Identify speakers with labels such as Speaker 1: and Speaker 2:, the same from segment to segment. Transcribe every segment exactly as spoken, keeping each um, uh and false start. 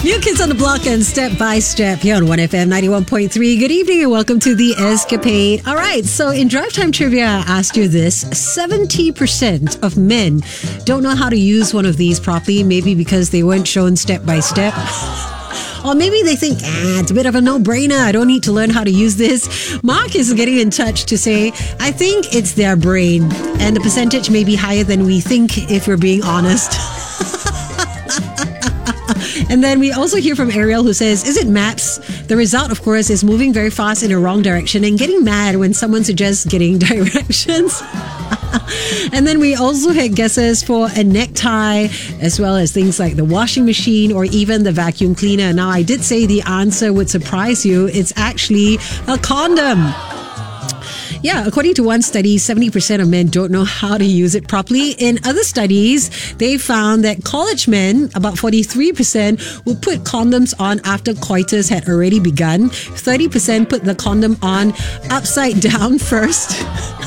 Speaker 1: New Kids on the Block and Step by Step here on one F M ninety-one point three. Good evening and welcome to The Escapade. All right, so in Drive Time Trivia, I asked you this. seventy percent of men don't know how to use one of these properly, maybe because they weren't shown step by step. Or maybe they think, ah, it's a bit of a no-brainer. I don't need to learn how to use this. Mark is getting in touch to say, I think it's their brain. And the percentage may be higher than we think if we're being honest. And then we also hear from Ariel who says, is it maps? The result, of course, is moving very fast in a wrong direction and getting mad when someone suggests getting directions. And then we also had guesses for a necktie, as well as things like the washing machine or even the vacuum cleaner. Now, I did say the answer would surprise you. It's actually a condom. Yeah, according to one study, seventy percent of men don't know how to use it properly. In other studies, they found that college men, about forty-three percent, will put condoms on after coitus had already begun. thirty percent put the condom on upside down first.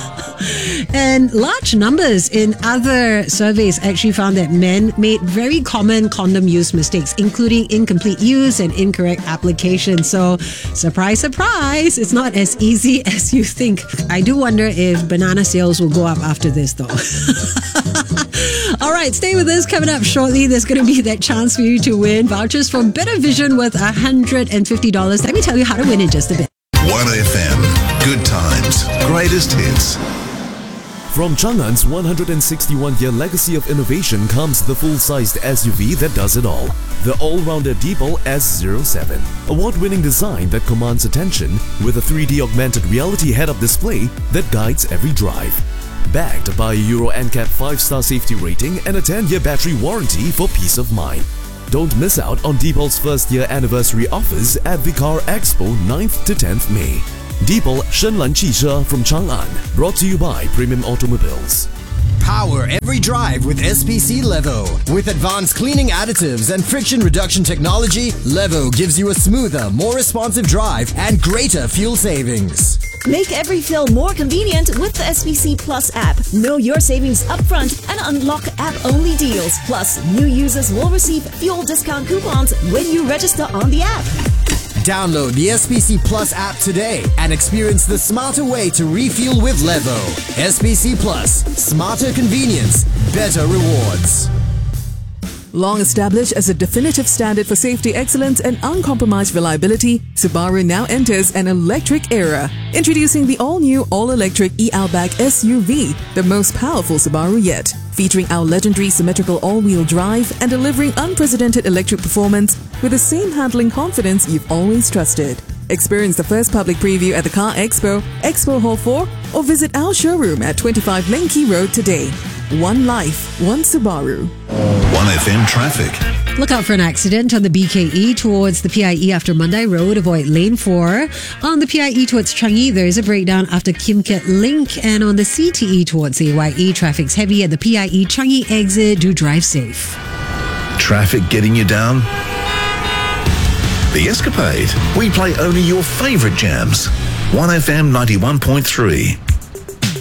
Speaker 1: And large numbers in other surveys actually found that men made very common condom use mistakes, including incomplete use and incorrect application. So, surprise, surprise, it's not as easy as you think. I do wonder if banana sales will go up after this, though. All right, stay with us. Coming up shortly, there's going to be that chance for you to win vouchers from Better Vision worth one hundred fifty dollars. Let me tell you how to win in just a bit.
Speaker 2: one F M, good times, greatest hits.
Speaker 3: From Chang'an's one hundred sixty-one-year legacy of innovation comes the full-sized S U V that does it all. The all-rounder Deepal S zero seven. Award-winning design that commands attention with a three D augmented reality head-up display that guides every drive. Backed by a Euro N C A P five-star safety rating and a ten-year battery warranty for peace of mind. Don't miss out on Deepal's first-year anniversary offers at the Car Expo ninth to tenth May. Deepal Shenlan Qishe from Chang'an, brought to you by Premium Automobiles.
Speaker 4: Power every drive with S P C Levo. With advanced cleaning additives and friction reduction technology, Levo gives you a smoother, more responsive drive and greater fuel savings.
Speaker 5: Make every fill more convenient with the S P C Plus app. Know your savings upfront and unlock app-only deals. Plus, new users will receive fuel discount coupons when you register on the app.
Speaker 4: Download the S P C Plus app today and experience the smarter way to refuel with Levo. S P C Plus, smarter convenience, better rewards.
Speaker 6: Long established as a definitive standard for safety excellence and uncompromised reliability, Subaru now enters an electric era. Introducing the all-new, all-electric e-Outback S U V, the most powerful Subaru yet. Featuring our legendary symmetrical all-wheel drive and delivering unprecedented electric performance with the same handling confidence you've always trusted. Experience the first public preview at the Car Expo, Expo Hall four, or visit our showroom at twenty-five Lenki Road today. One life, one Subaru.
Speaker 2: one F M traffic.
Speaker 1: Look out for an accident on the B K E towards the P I E after Mandai Road. Avoid lane four. On the P I E towards Changi, there is a breakdown after Kim Kiat Link. And on the C T E towards A Y E, traffic's heavy at the P I E Changi exit. Do drive safe.
Speaker 2: Traffic getting you down? The Escapade. We play only your favourite jams. one F M ninety-one point three.